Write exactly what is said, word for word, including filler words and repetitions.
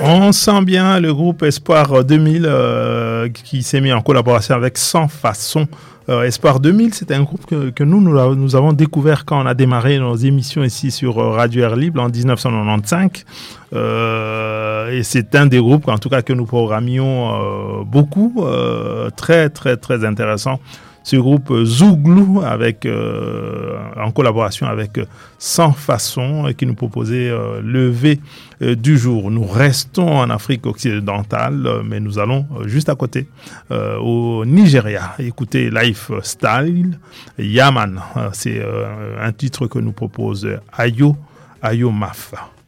On sent bien le groupe Espoir deux mille euh, qui s'est mis en collaboration avec Sans Façon. Euh, Espoir deux mille, c'est un groupe que, que nous, nous, nous avons découvert quand on a démarré nos émissions ici sur Radio Air Libre en dix-neuf cent quatre-vingt-quinze. Euh, et c'est un des groupes, en tout cas, que nous programmions euh, beaucoup, euh, très, très, très intéressant. Ce groupe Zouglou, avec, euh, en collaboration avec Sans Façon, qui nous proposait euh, Lever euh, du jour. Nous restons en Afrique occidentale, mais nous allons euh, juste à côté, euh, au Nigeria. Écoutez Lifestyle Yaman. C'est euh, un titre que nous propose Ayo Ayo Maf.